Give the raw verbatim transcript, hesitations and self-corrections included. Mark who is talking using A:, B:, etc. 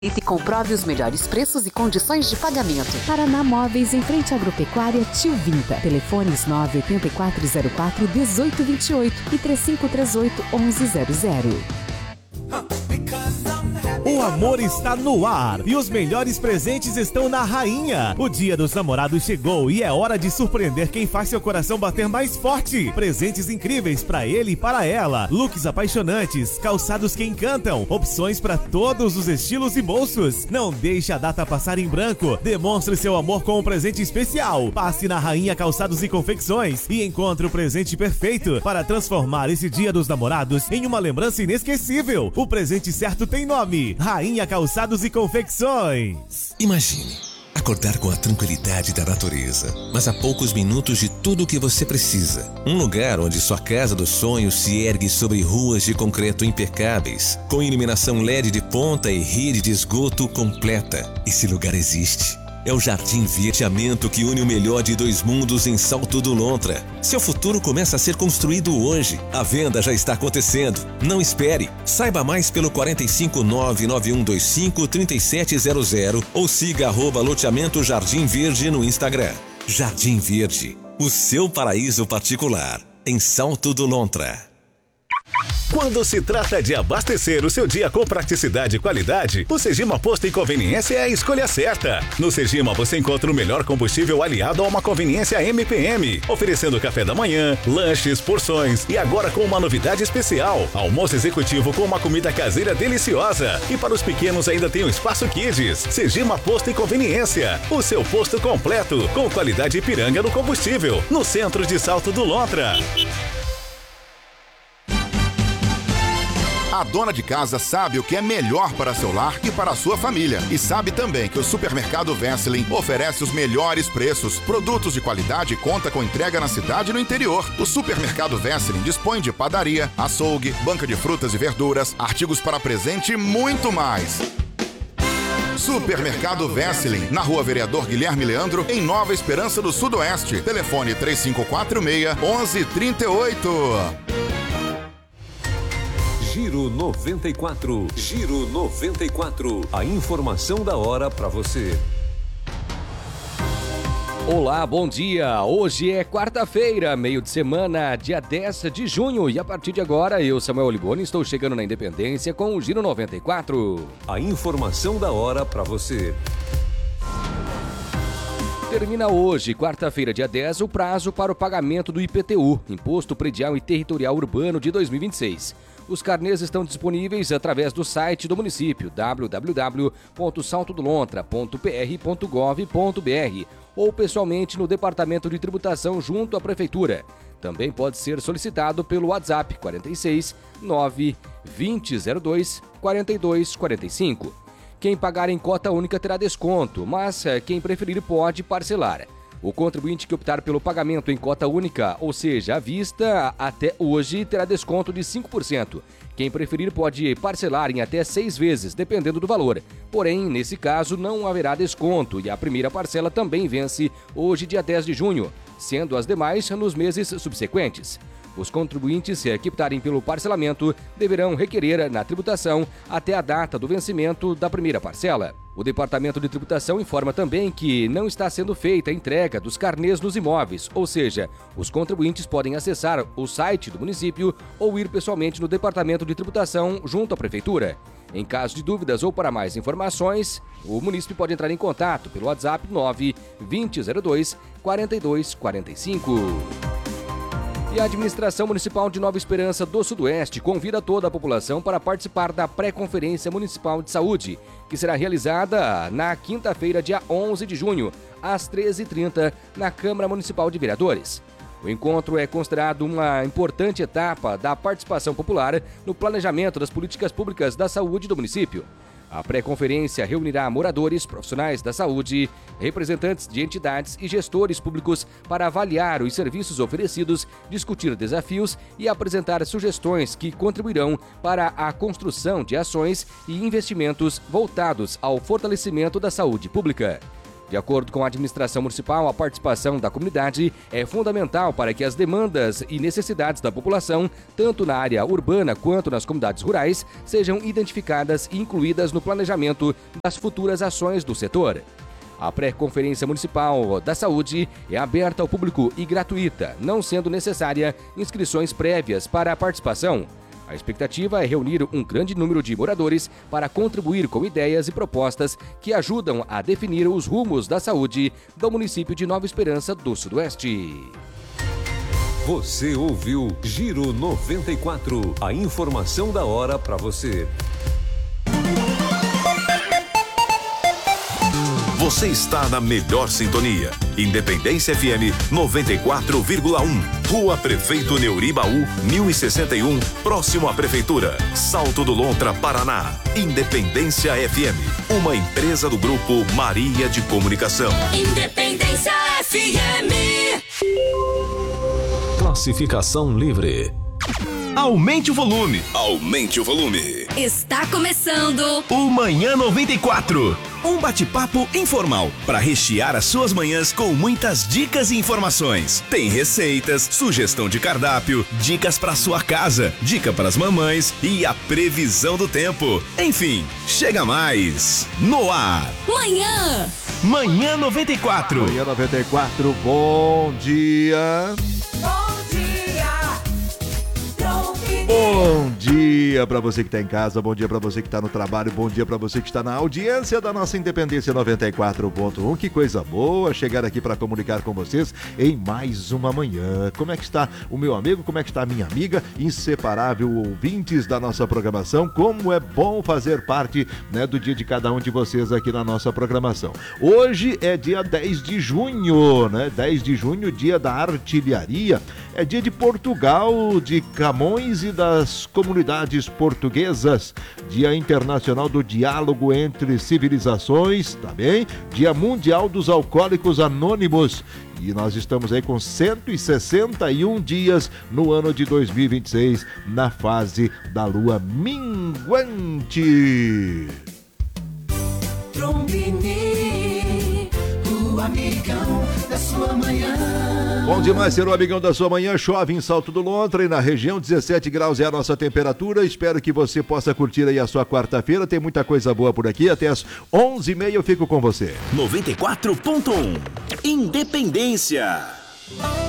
A: E comprove os melhores preços e condições de pagamento.
B: Paraná Móveis, em frente à Agropecuária Tio Vinta. Telefones nove oito quatro zero quatro um oito dois oito e três cinco três oito um um zero zero.
C: O amor está no ar e os melhores presentes estão na Rainha. O Dia dos Namorados chegou e é hora de surpreender quem faz seu coração bater mais forte. Presentes incríveis para ele e para ela. Looks apaixonantes, calçados que encantam, opções para todos os estilos e bolsos. Não deixe a data passar em branco. Demonstre seu amor com um presente especial. Passe na Rainha Calçados e Confecções e encontre o presente perfeito para transformar esse Dia dos Namorados em uma lembrança inesquecível. O presente certo tem nome: Rainha Calçados e Confecções.
D: Imagine acordar com a tranquilidade da natureza, mas a poucos minutos de tudo o que você precisa. Um lugar onde sua casa dos sonhos se ergue sobre ruas de concreto impecáveis, com iluminação L E D de ponta e rede de esgoto completa. Esse lugar existe. É o Jardim Vietiamento, que une o melhor de dois mundos em Salto do Lontra. Seu futuro começa a ser construído hoje. A venda já está acontecendo. Não espere. Saiba mais pelo quatro cinco nove nove um dois cinco três sete zero zero ou siga arroba loteamento Jardim Verde no Instagram. Jardim Verde, o seu paraíso particular, em Salto do Lontra.
E: Quando se trata de abastecer o seu dia com praticidade e qualidade, o Segima Posto e Conveniência é a escolha certa. No Segima você encontra o melhor combustível aliado a uma conveniência M P M, oferecendo café da manhã, lanches, porções e agora com uma novidade especial: almoço executivo com uma comida caseira deliciosa. E para os pequenos ainda tem o Espaço Kids. Segima Posto e Conveniência, o seu posto completo, com qualidade Ipiranga no combustível, no centro de Salto do Lontra.
F: A dona de casa sabe o que é melhor para seu lar e para a sua família. E sabe também que o Supermercado Wesseling oferece os melhores preços, produtos de qualidade e conta com entrega na cidade e no interior. O Supermercado Wesseling dispõe de padaria, açougue, banca de frutas e verduras, artigos para presente e muito mais. Supermercado Wesseling, na Rua Vereador Guilherme Leandro, em Nova Esperança do Sudoeste. Telefone três cinco quatro seis, um um três oito.
G: Giro noventa e quatro. Giro noventa e quatro. A informação da hora para você.
H: Olá, bom dia! Hoje é quarta-feira, meio de semana, dia dez de junho. E a partir de agora, eu, Samuel Oliboni, estou chegando na Independência com o Giro noventa e quatro.
G: A informação da hora para você.
H: Termina hoje, quarta-feira, dia dez, o prazo para o pagamento do I P T U, Imposto Predial e Territorial Urbano de dois mil e vinte e seis. Os carnês estão disponíveis através do site do município, w w w ponto salto do lontra ponto p r ponto gov ponto b r, ou pessoalmente no Departamento de Tributação junto à Prefeitura. Também pode ser solicitado pelo WhatsApp quarenta e seis, nove, vinte, zero dois, quarenta e dois, quarenta e cinco. Quem pagar em cota única terá desconto, mas quem preferir pode parcelar. O contribuinte que optar pelo pagamento em cota única, ou seja, à vista, até hoje terá desconto de cinco por cento. Quem preferir pode parcelar em até seis vezes, dependendo do valor. Porém, nesse caso, não haverá desconto e a primeira parcela também vence hoje, dia dez de junho, sendo as demais nos meses subsequentes. Os contribuintes que optarem pelo parcelamento deverão requerer na tributação até a data do vencimento da primeira parcela. O Departamento de Tributação informa também que não está sendo feita a entrega dos carnês nos imóveis, ou seja, os contribuintes podem acessar o site do município ou ir pessoalmente no Departamento de Tributação junto à Prefeitura. Em caso de dúvidas ou para mais informações, o município pode entrar em contato pelo WhatsApp nove, vinte, zero dois, quarenta e dois, quarenta e cinco. E a Administração Municipal de Nova Esperança do Sudoeste convida toda a população para participar da Pré-Conferência Municipal de Saúde, que será realizada na quinta-feira, dia onze de junho, às treze e trinta, na Câmara Municipal de Vereadores. O encontro é considerado uma importante etapa da participação popular no planejamento das políticas públicas da saúde do município. A pré-conferência reunirá moradores, profissionais da saúde, representantes de entidades e gestores públicos para avaliar os serviços oferecidos, discutir desafios e apresentar sugestões que contribuirão para a construção de ações e investimentos voltados ao fortalecimento da saúde pública. De acordo com a administração municipal, a participação da comunidade é fundamental para que as demandas e necessidades da população, tanto na área urbana quanto nas comunidades rurais, sejam identificadas e incluídas no planejamento das futuras ações do setor. A pré-conferência municipal da saúde é aberta ao público e gratuita, não sendo necessária inscrições prévias para a participação. A expectativa é reunir um grande número de moradores para contribuir com ideias e propostas que ajudam a definir os rumos da saúde do município de Nova Esperança do Sudoeste.
G: Você ouviu Giro noventa e quatro, a informação da hora para você.
I: Você está na melhor sintonia. Independência F M noventa e quatro vírgula um. Rua Prefeito Neuribaú, mil e sessenta e um, próximo à Prefeitura. Salto do Lontra, Paraná. Independência F M, uma empresa do Grupo Maria de Comunicação.
J: Independência F M.
I: Classificação livre.
K: Aumente o volume.
I: Aumente o volume.
J: Está começando
K: o Manhã noventa e quatro. Um bate-papo informal para rechear as suas manhãs com muitas dicas e informações. Tem receitas, sugestão de cardápio, dicas para sua casa, dica para as mamães e a previsão do tempo. Enfim, chega mais. No ar.
J: Manhã.
K: Manhã noventa e quatro.
L: Manhã noventa e quatro. Bom dia. Bom dia para você que está em casa, bom dia para você que está no trabalho, bom dia para você que está na audiência da nossa Independência noventa e quatro ponto um. Que coisa boa chegar aqui para comunicar com vocês em mais uma manhã. Como é que está o meu amigo, como é que está a minha amiga, inseparável ouvintes da nossa programação? Como é bom fazer parte, né, do dia de cada um de vocês aqui na nossa programação. Hoje é dia dez de junho, né? dez de junho, dia da artilharia. É dia de Portugal, de Camões e das comunidades portuguesas. Dia Internacional do Diálogo entre Civilizações, tá bem? Dia Mundial dos Alcoólicos Anônimos. E nós estamos aí com cento e sessenta e um dias no ano de dois mil e vinte e seis, na fase da lua minguante.
J: Trombini, o amigão da sua manhã.
L: Bom demais ser o amigão da sua manhã. Chove em Salto do Lontra e na região dezessete graus é a nossa temperatura. Espero que você possa curtir aí a sua quarta-feira. Tem muita coisa boa por aqui. Até as onze e meia eu fico com você.
K: noventa e quatro ponto um. Independência.